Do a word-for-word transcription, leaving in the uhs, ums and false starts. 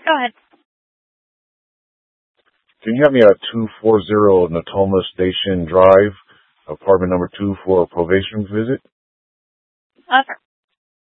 Go ahead. Can you have me at two forty Natoma Station Drive, apartment number two, for a probation visit? Uh,